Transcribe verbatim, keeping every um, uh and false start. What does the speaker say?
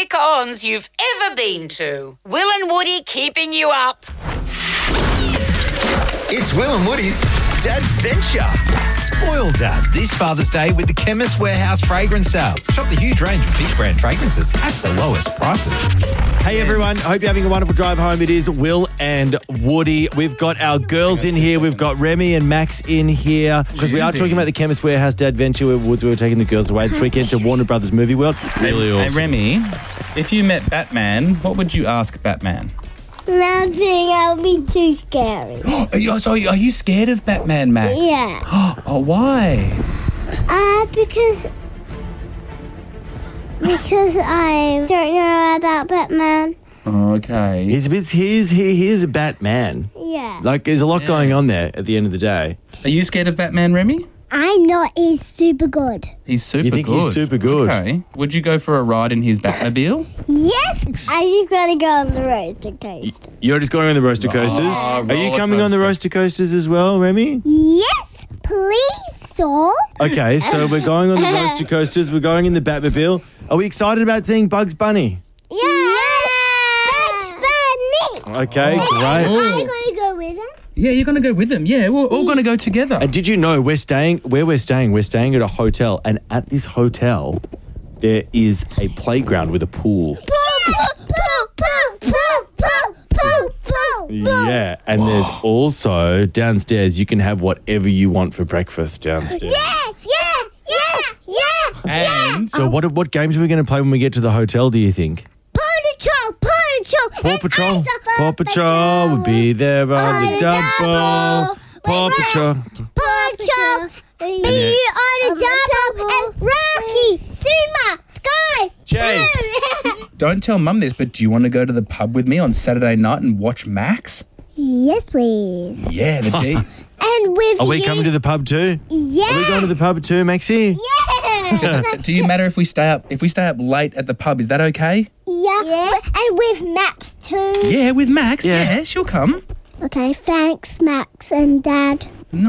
cons you've ever been to. Will and Woody keeping you up. It's Will and Woody's Dadventure. Spoil Dad this Father's Day with the Chemist Warehouse fragrance sale. Shop the huge range of big brand fragrances at the lowest prices. Hey everyone, hope you're having a wonderful drive home. It is Will and Woody. We've got our girls in here. We've got Remy and Max in here because we are talking about the Chemist Warehouse Dadventure where Woods we were taking the girls away this weekend to Warner Brothers Movie World. Really Hey, awesome. Remy, if you met Batman, what would you ask Batman? Nothing, I'll be too scary. Are you, so are you scared of Batman, Max? Yeah. Oh, why? Uh, because... Because I don't know about Batman. Okay. He's a bit. He's he, he is a Batman. Yeah. Like there's a lot Yeah. going on there at the end of the day. Are you scared of Batman, Remy? I know he's super good. He's super You think good. he's super good? Okay. Would you go for a ride in his Batmobile? Yes! I just gotta go on the road to coast. You're just going on the roller coasters. Oh, Are you roller coming on the coaster. roller coasters as well, Remy? Yes, please, sir. Okay, so we're going on the roller coasters. We're going in the Batmobile. Are we excited about seeing Bugs Bunny? Yes! Bugs Bunny! Okay, Oh. great. Are you gonna go with him? Yeah, you're going to go with them. Yeah, we're all going to go together. And did you know we're staying where we're staying? We're staying at a hotel, and at this hotel, there is a playground with a pool. Poo, poo, poo, poo, poo, poo, poo. Yeah, and there's also downstairs you can have whatever you want for breakfast downstairs. Yeah, yeah, yeah, yeah. And So what what games are we going to play when we get to the hotel? Do you think? Paw Patrol, Paw Patrol. Paw and Patrol. Eyes of Paw Patrol will be there on the the double. double. Paw Wait, Patrol. Paw Patrol. Be on a double. And Rocky, Suma, Sky. Chase. don't tell Mum this, but do you want to go to the pub with me on Saturday night and watch Max? Yes, please. Yeah, the D. And with Are we you. coming to the pub too? Yeah. Are we going to the pub too, Maxie? Yeah. Do you matter if we stay up? If we stay up late at the pub, is that okay? Yeah. yeah. And with Max too. Yeah, with Max. Yeah. Yeah, she'll come. Okay, thanks, Max and Dad.